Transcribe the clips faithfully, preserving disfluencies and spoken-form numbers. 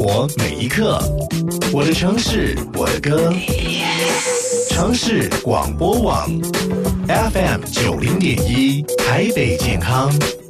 活每一刻，我的城市，我的歌。城市广播网 F M 九零点一，台北健康。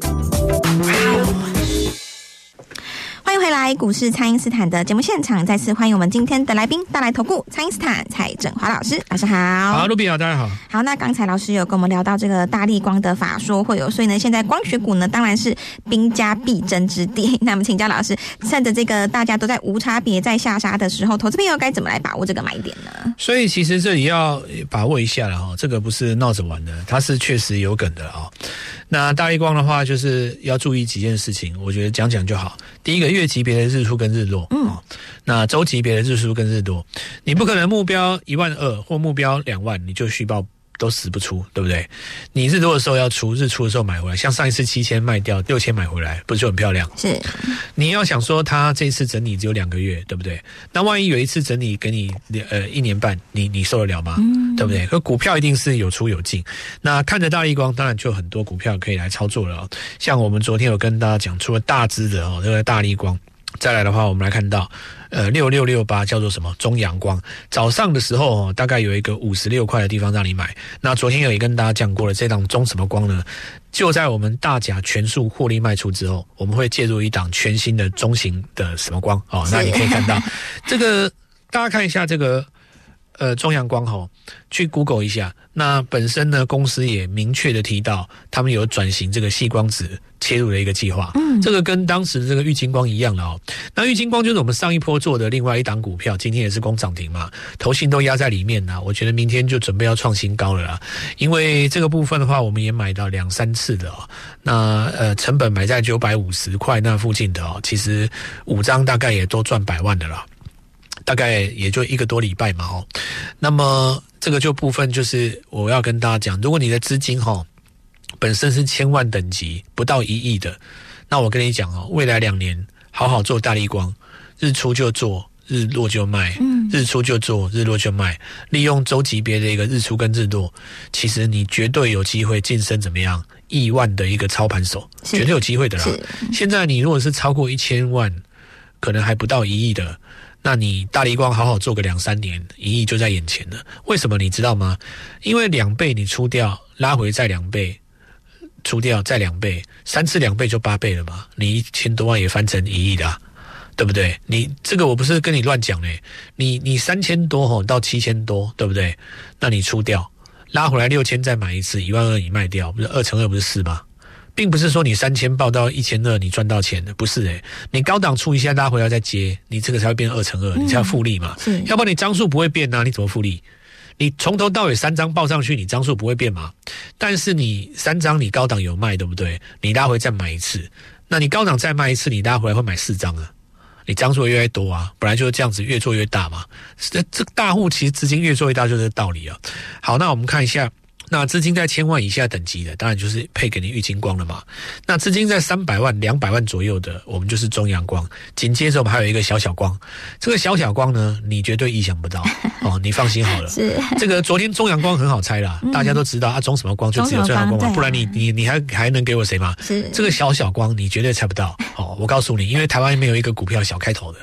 欢迎回来，股市蔡因斯坦的节目现场，再次欢迎我们今天的来宾，大来投顾蔡因斯坦蔡正华老师，老师好。 好，卢比好，大家好。 好，那刚才老师有跟我们聊到这个大立光的法说会有，所以呢，现在光学股呢当然是兵家必争之地。那么请教老师，趁着这个大家都在无差别在下杀的时候，投资朋友该怎么来把握这个买点呢？ 所以其实这里要把握一下了哈，这个不是闹着玩的，它是确实有梗的啊。那大立光的话，就是要注意几件事情，我觉得讲讲就好。第一个，月级别的日出跟日落，嗯，那周级别的日出跟日落，你不可能目标一万二或目标两万，你就续报都死不出，对不对？你日落的时候要出，日出的时候买回来，像上一次七千卖掉，六千买回来，不是就很漂亮？ 是。 你要想说，它这次整理只有两个月，对不对？那万一有一次整理给你呃一年半，你你受得了吗？嗯，对不对？可股票一定是有出有进。那看着大立光，当然就很多股票可以来操作了哦。像我们昨天有跟大家讲，除了大支的哦，这个大立光。再来的话，我们来看到，呃，六六六八叫做什么？中阳光。早上的时候哦，大概有一个五十六块的地方让你买。那昨天有也跟大家讲过了，这档中什么光呢？就在我们大甲全数获利卖出之后，我们会介入一档全新的中型的什么光哦。那你可以看到，这个大家看一下这个。呃，中阳光吼，去 Google 一下。那本身呢，公司也明确的提到，他们有转型这个矽光子切入的一个计划。嗯，这个跟当时这个玉晶光一样了哦。那玉晶光就是我们上一波做的另外一档股票，今天也是攻涨停嘛，投信都压在里面啦。我觉得明天就准备要创新高了啦，因为这个部分的话，我们也买到两三次的哦。那呃，成本买在九百五十块那附近的哦，其实五张大概也都赚百万的啦。大概也就一个多礼拜嘛哦，那么这个就部分就是我要跟大家讲，如果你的资金哈本身是千万等级不到一亿的，那我跟你讲哦，未来两年好好做大立光，日出就做，日落就卖，嗯，日出就做，日落就卖，利用周级别的一个日出跟日落，其实你绝对有机会晋升怎么样亿万的一个操盘手，绝对有机会的啦。现在你如果是超过一千万，可能还不到一亿的。那你大立光好好做个两三年，一亿就在眼前了。为什么你知道吗？因为两倍你出掉，拉回再两倍，出掉再两倍，三次两倍就八倍了嘛。你一千多万也翻成一亿的、啊，对不对？你这个我不是跟你乱讲嘞，你你三千多吼到七千多，对不对？那你出掉，拉回来六千再买一次，一万二你卖掉，不是二乘二不是四吗？并不是说你三千报到一千二你赚到钱的，不是诶、欸、你高档出一下拉回来再接，你这个才会变二乘二，你才要复利嘛。嗯、要不然你张数不会变啊，你怎么复利？你从头到尾三张报上去，你张数不会变嘛。但是你三张你高档有卖，对不对？你拉回再买一次，那你高档再卖一次，你拉回来会买四张啊。你张数越来越多啊，本来就是这样子，越做越大嘛。这这大户其实资金越做越大，就是这个道理啊。好，那我们看一下。那资金在千万以下等级的，当然就是配给你玉晶光了嘛。那资金在三百万、两百万左右的，我们就是中阳光。紧接着我们还有一个小小光，这个小小光呢，你绝对意想不到哦，你放心好了。是这个昨天中阳光很好猜啦，嗯、大家都知道啊，中什么光就只有中阳光嘛，不然你你你还还能给我谁吗？是这个小小光，你绝对猜不到哦。我告诉你，因为台湾没有一个股票小开头的。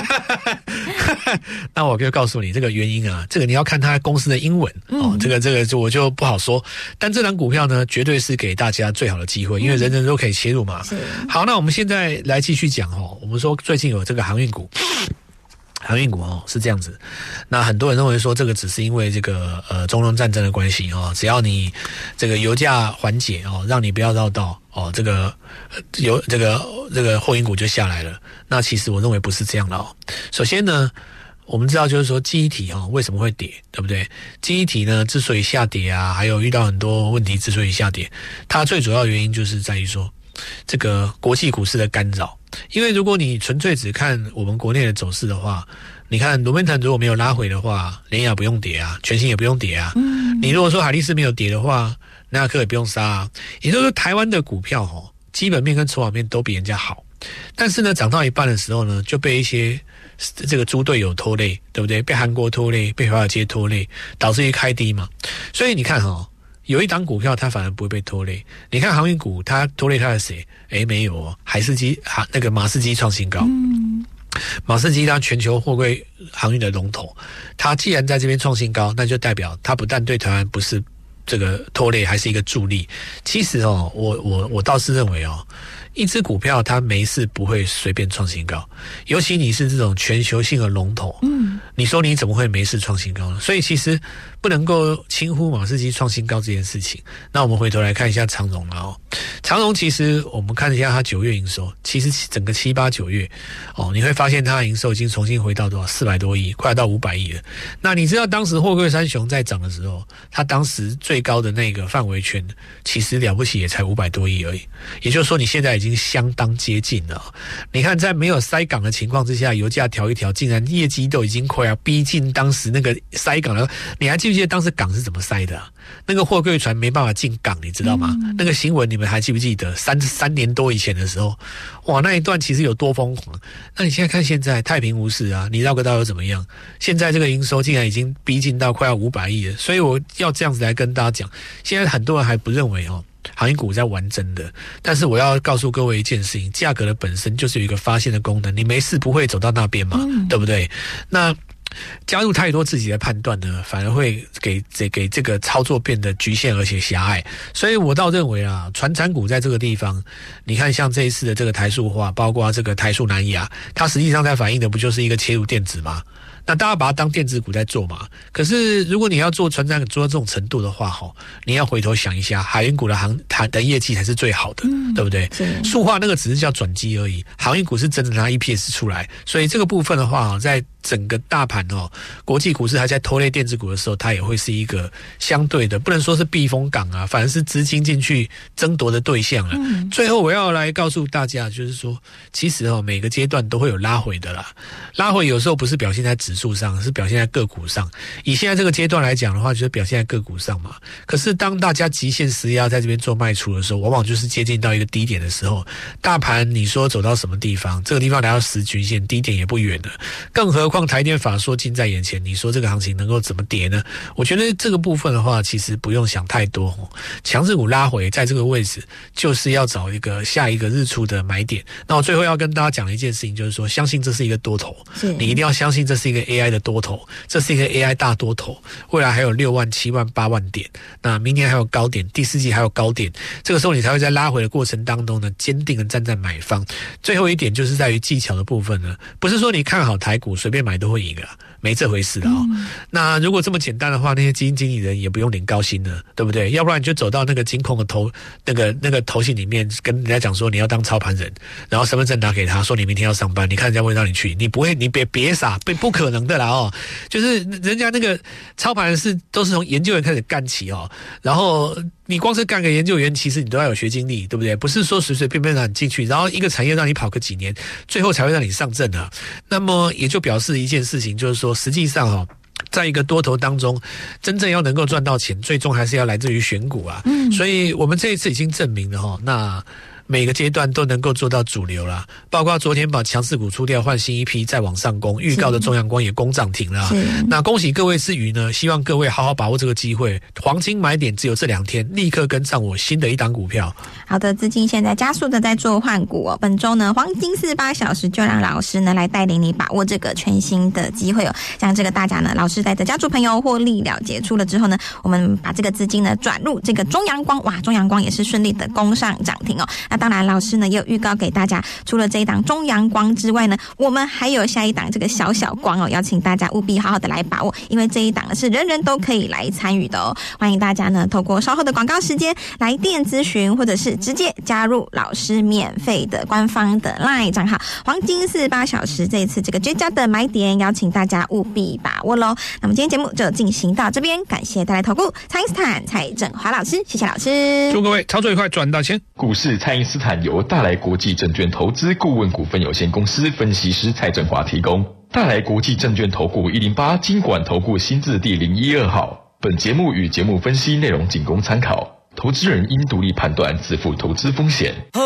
那我就告诉你这个原因啊，这个你要看它公司的英文哦，嗯、这个这个就我就不好。好说，但这档股票呢，绝对是给大家最好的机会，因为人人都可以切入嘛。好，那我们现在来继续讲哦。我们说最近有这个航运股，航运股哦是这样子。那很多人认为说这个只是因为这个呃中东战争的关系哦，只要你这个油价缓解哦，让你不要绕道哦，这个油这个这个货运股就下来了。那其实我认为不是这样的哦。首先呢。我们知道就是说记忆体哈、哦、为什么会跌，对不对？记忆体呢之所以下跌啊，还有遇到很多问题之所以下跌，它最主要的原因就是在于说这个国际股市的干扰。因为如果你纯粹只看我们国内的走势的话，你看罗宾腾如果没有拉回的话，联亚不用跌啊，全新也不用跌啊。嗯，你如果说海力士没有跌的话，南亚科也不用杀啊。也就是说台湾的股票哈、哦，基本面跟筹码面都比人家好，但是呢涨到一半的时候呢，就被一些这个猪队友拖累，对不对？被韩国拖累，被华尔街拖累，导致于开低嘛。所以你看哈、哦，有一档股票它反而不会被拖累。你看航运股，它拖累它的谁？诶，没有哦，海士基那个马士基创新高。嗯， 马士基当全球货柜航运的龙头，它既然在这边创新高，那就代表它不但对台湾不是这个拖累，还是一个助力。其实哦，我我我倒是认为哦，一只股票它没事不会随便创新高，尤其你是这种全球性的龙头，嗯，你说你怎么会没事创新高呢？所以其实不能够轻忽马士基创新高这件事情。那我们回头来看一下长荣了哦，长荣其实我们看一下它九月营收，其实整个七八九月哦，你会发现它的营收已经重新回到多少四百多亿，快到五百亿了。那你知道当时货柜三雄在涨的时候，它当时最高的那个范围圈，其实了不起也才五百多亿而已。也就是说，你现在已经相当接近了。你看，在没有塞港的情况之下，油价调一调，竟然业绩都已经快要逼近当时那个塞港了。你还记不记得当时港是怎么塞的啊？那个货柜船没办法进港，你知道吗？嗯、那个新闻你们还记不记得？三三年多以前的时候，哇，那一段其实有多疯狂。那你现在看现在太平无事啊，你绕个道又怎么样？现在这个营收竟然已经逼近到快要五百亿了，所以我要这样子来跟大家讲，现在很多人还不认为哦。航运股在玩真的，但是我要告诉各位一件事情，价格的本身就是有一个发现的功能，你没事不会走到那边嘛，嗯、对不对？那加入太多自己的判断呢，反而会给给给这个操作变得局限而且狭隘。所以我倒认为啊，传产股在这个地方，你看像这一次的这个台塑化，包括这个台塑南亚，它实际上在反映的不就是一个切入电子吗？那大家把它当电子股在做嘛？可是如果你要做传产股做到这种程度的话，吼，你要回头想一下，海运股的行谈的业绩才是最好的，嗯、对不对？塑化那个只是叫转机而已，航运股是真的拿 E P S 出来，所以这个部分的话，在整个大盘哦，国际股市还在拖累电子股的时候，它也会是一个相对的，不能说是避风港啊，反而是资金进去争夺的对象了。嗯、最后我要来告诉大家，就是说，其实哦，每个阶段都会有拉回的啦，拉回有时候不是表现在指数上，是表现在个股上。以现在这个阶段来讲的话，就是表现在个股上嘛。可是当大家极限施压在这边做卖出的时候，往往就是接近到一个低点的时候，大盘你说走到什么地方，这个地方来到十均线，低点也不远了，更何况台电法说近在眼前，你说这个行情能够怎么跌呢？我觉得这个部分的话，其实不用想太多。强势股拉回在这个位置，就是要找一个下一个日出的买点。那我最后要跟大家讲的一件事情，就是说，相信这是一个多头，你一定要相信这是一个 A I 的多头，这是一个 A I 大多头，未来还有六万、七万、八万点，那明年还有高点，第四季还有高点，这个时候你才会在拉回的过程当中呢，坚定的站在买方。最后一点就是在于技巧的部分呢，不是说你看好台股随便买都会赢啊，没这回事的哦。嗯、那如果这么简单的话，那些基金经理人也不用领高薪了，对不对？要不然你就走到那个金控的投那个那个投信里面，跟人家讲说你要当操盘人，然后身份证拿给他说你明天要上班，你看人家会让你去，你不会，你别别傻，不不可能的啦哦。就是人家那个操盘人是都是从研究员开始干起哦，然后你光是干个研究员，其实你都要有学经历，对不对？不是说随随便便让你进去，然后一个产业让你跑个几年，最后才会让你上阵啊。那么也就表示一件事情，就是说实际上哦，在一个多头当中，真正要能够赚到钱，最终还是要来自于选股啊。嗯，所以我们这一次已经证明了哈，那每个阶段都能够做到主流啦，包括昨天把强势股出掉，换新一批再往上攻，预告的中阳光也攻涨停了。那恭喜各位之余呢，希望各位好好把握这个机会，黄金买点只有这两天，立刻跟上我新的一档股票。 好的，资金现在加速的在做换股哦。本周呢，黄金四十八小时就让老师呢来带领你把握这个全新的机会哦。像这个大家呢，老师带着家族朋友获利了结出了之后呢，我们把这个资金呢转入这个中阳光，哇，中阳光也是顺利的攻上涨停哦。那当然，老师呢也有预告给大家，除了这一档中阳光之外呢，我们还有下一档这个小小光哦，邀请大家务必好好的来把握，因为这一档呢是人人都可以来参与的哦。欢迎大家呢透过稍后的广告时间来电咨询，或者是直接加入老师免费的官方的 LINE 账号，黄金四十八小时这一次这个绝佳的买点，邀请大家务必把握咯。那么今天节目就进行到这边，感谢带来投顾蔡因斯坦蔡正华老师，谢谢老师， 祝各位操作愉快，赚大钱。 股市蔡因斯坦由大来国际证券投资顾问股份有限公司分析师蔡正华提供。大来国际证券投顾一零八金管投顾新字第零一二号。本节目与节目分析内容仅供参考，投资人应独立判断，自负投资风险。